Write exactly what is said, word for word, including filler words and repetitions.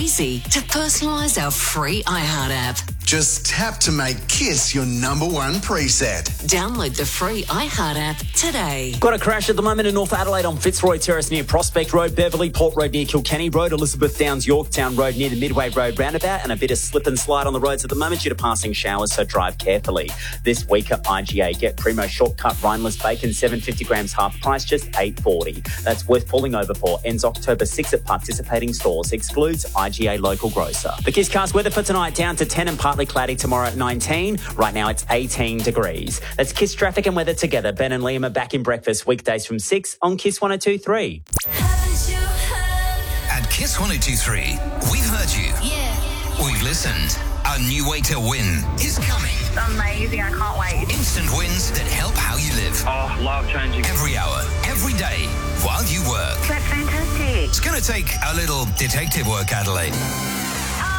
Easy to personalise our free iHeart app. Just tap to make Kiss your number one preset. Download the free iHeart app today. Got a crash at the moment in North Adelaide on Fitzroy Terrace near Prospect Road, Beverley Port Road near Kilkenny Road, Elizabeth Downs Yorktown Road near the Midway Road roundabout, and a bit of slip and slide on the roads at the moment due to passing showers, so drive carefully. This week at I G A, get Primo Shortcut Rhineless Bacon, seven hundred fifty grams half price, just eight forty. That's worth pulling over for. Ends October sixth at participating stores. Excludes I G A local grocer. The Kiss Cast weather for tonight, down to ten and partly cloudy tomorrow at nineteen. Right now it's eighteen degrees. That's Kiss traffic and weather together. Ben and Liam are back in breakfast weekdays from six on Kiss one oh two three. At Kiss one oh two three, we've heard you. Yeah. We've listened. A new way to win is coming. Amazing, I can't wait. Instant wins that help how you live. Oh, life changing. Every hour, every day, while you work. That's fantastic. It's going to take a little detective work, Adelaide.